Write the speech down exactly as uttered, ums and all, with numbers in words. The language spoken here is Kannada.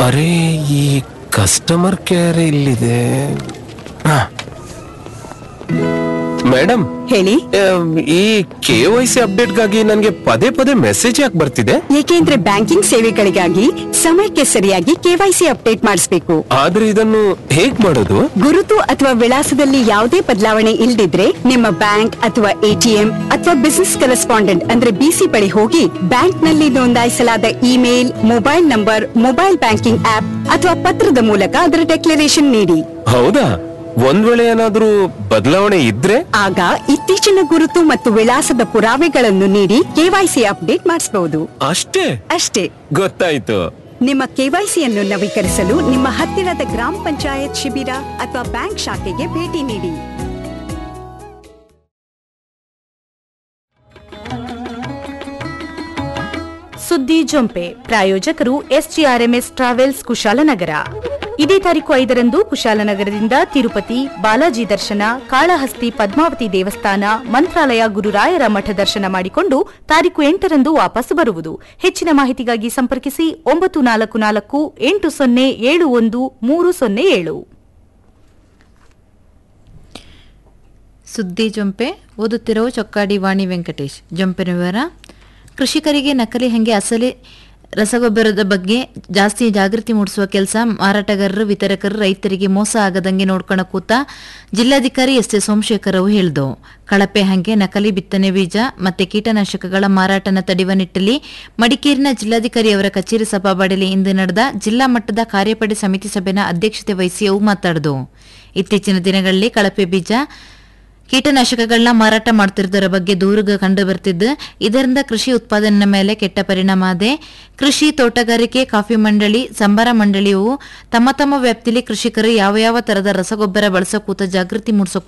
ಅರೆ ಈ ಕಸ್ಟಮರ್ ಕೇರ್ ಇಲ್ಲಿದೆ. ಮೇಡಮ್ ಹೇಳಿ. ಈ ಕೆ ವೈ ಸಿ ಅಪ್ಡೇಟ್ಗಾಗಿ ನನಗೆ ಪದೇ ಪದೇ ಮೆಸೇಜ್ ಯಾಕೆ ಬರ್ತಿದೆ? ಏಕೆಂದ್ರೆ ಬ್ಯಾಂಕಿಂಗ್ ಸೇವೆಗಳಿಗಾಗಿ ಸಮಯಕ್ಕೆ ಸರಿಯಾಗಿ ಕೆವೈಸಿ ಅಪ್ಡೇಟ್ ಮಾಡಿಸಬೇಕು. ಆದ್ರೆ ಇದನ್ನು ಹೇಗ್ ಮಾಡೋದು? ಗುರುತು ಅಥವಾ ವಿಳಾಸದಲ್ಲಿ ಯಾವುದೇ ಬದಲಾವಣೆ ಇಲ್ದಿದ್ರೆ ನಿಮ್ಮ ಬ್ಯಾಂಕ್ ಅಥವಾ ಎಟಿಎಂ ಅಥವಾ ಬಿಸಿನೆಸ್ ಕರೆಸ್ಪಾಂಡೆಂಟ್ ಅಂದ್ರೆ ಬಿಸಿ ಬಳಿ ಹೋಗಿ ಬ್ಯಾಂಕ್ ನಲ್ಲಿ ನೋಂದಾಯಿಸಲಾದ email, mobile number, mobile banking app ಅಥವಾ ಪತ್ರದ ಮೂಲಕ ಅದರ ಡೆಕ್ಲರೇಷನ್ ನೀಡಿ. ಹೌದಾ? ಒಂದ್ ವೇಳೆ ಏನಾದ್ರೂ ಬದಲಾವಣೆ ಇದ್ರೆ ಆಗ ಇತ್ತೀಚಿನ ಗುರುತು ಮತ್ತು ವಿಳಾಸದ ಪುರಾವೆಗಳನ್ನು ನೀಡಿ ಕೆವೈಸಿ ಅಪ್ಡೇಟ್ ಮಾಡಿಸಬಹುದು. ಅಷ್ಟೇ ಅಷ್ಟೇ ಗೊತ್ತಾಯ್ತು. ನಿಮ್ಮ ಕೆವೈಸಿಯನ್ನು ನವೀಕರಿಸಲು ನಿಮ್ಮ ಹತ್ತಿರದ ಗ್ರಾಮ ಪಂಚಾಯತ್ ಶಿಬಿರ ಅಥವಾ ಬ್ಯಾಂಕ್ ಶಾಖೆಗೆ ಭೇಟಿ ನೀಡಿ. ಸುದ್ದಿ ಜೊಂಪೆ ಪ್ರಾಯೋಜಕರು ಎಸ್ಜಿಆರ್ಎಂಎಸ್ ಟ್ರಾವೆಲ್ಸ್ ಕುಶಾಲನಗರ. ಇದೇ ತಾರೀಕು ಐದರಂದು ಕುಶಾಲನಗರದಿಂದ ತಿರುಪತಿ, ಬಾಲಾಜಿ ದರ್ಶನ, ಕಾಳಹಸ್ತಿ ಪದ್ಮಾವತಿ ದೇವಸ್ಥಾನ, ಮಂತ್ರಾಲಯ, ಗುರುರಾಯರ ಮಠ ದರ್ಶನ ಮಾಡಿಕೊಂಡು ತಾರೀಕು ಎಂಟರಂದು ವಾಪಸ್ ಬರುವುದು. ಹೆಚ್ಚಿನ ಮಾಹಿತಿಗಾಗಿ ಸಂಪರ್ಕಿಸಿ ಒಂಬತ್ತು ನಾಲ್ಕು ನಾಲ್ಕು ಎಂಟು ಸೊನ್ನೆ ಏಳು ಒಂದು ಮೂರು ಸೊನ್ನೆ ಏಳು. ಸುದ್ದಿ ಜೊಂಪೆ ಓದುತ್ತಿರುವ ಚೊಕ್ಕಾಡಿ ವಾಣಿ ವೆಂಕಟೇಶ್. ಜೊಂಪಿನ ವಿವರ: ಕೃಷಿಕರಿಗೆ ನಕಲಿ ಹಂಗೆ ಅಸಲಿ ರಸಗೊಬ್ಬರದ ಬಗ್ಗೆ ಜಾಸ್ತಿ ಜಾಗೃತಿ ಮೂಡಿಸುವ ಕೆಲಸ ಮಾರಾಟಗಾರರು, ವಿತರಕರು, ರೈತರಿಗೆ ಮೋಸ ಆಗದಂಗೆ ನೋಡ್ಕೊಳ ಕೂತ ಜಿಲ್ಲಾಧಿಕಾರಿ ಎಸ್ ಎ ಸೋಮಶೇಖರ್ ಅವರು ಹೇಳಿದು. ಕಳಪೆ ಹಂಗೆ, ನಕಲಿ ಬಿತ್ತನೆ ಬೀಜ ಮತ್ತೆ ಕೀಟನಾಶಕಗಳ ಮಾರಾಟನ ತಡೆಯುವ ನಿಟ್ಟಲ್ಲಿ ಮಡಿಕೇರಿನ ಜಿಲ್ಲಾಧಿಕಾರಿ ಅವರ ಕಚೇರಿ ಸಭಾಬಾಡಿಯಲ್ಲಿ ಇಂದು ನಡೆದ ಜಿಲ್ಲಾ ಮಟ್ಟದ ಕಾರ್ಯಪಡೆ ಸಮಿತಿ ಸಭೆನ ಅಧ್ಯಕ್ಷತೆ ವಹಿಸಿ ಅವು ಮಾತಾಡಿದು. ಇತ್ತೀಚಿನ ದಿನಗಳಲ್ಲಿ ಕಳಪೆ ಬೀಜ, ಕೀಟನಾಶಕಗಳನ್ನ ಮಾರಾಟ ಮಾಡ್ತಿರೋದರ ಬಗ್ಗೆ ದೂರು ಕಂಡು ಬರ್ತಿದ್ದು, ಇದರಿಂದ ಕೃಷಿ ಉತ್ಪಾದನೆ ಮೇಲೆ ಕೆಟ್ಟ ಪರಿಣಾಮ ಇದೆ. ಕೃಷಿ, ತೋಟಗಾರಿಕೆ, ಕಾಫಿ ಮಂಡಳಿ, ಸಂಬಾರ ಮಂಡಳಿಯು ತಮ್ಮ ತಮ್ಮ ವ್ಯಾಪ್ತಿಯಲ್ಲಿ ಕೃಷಿಕರು ಯಾವ ಯಾವ ತರದ ರಸಗೊಬ್ಬರ ಬಳಸೋ ಕೂತ ಜಾಗೃತಿ ಮೂಡಿಸೋ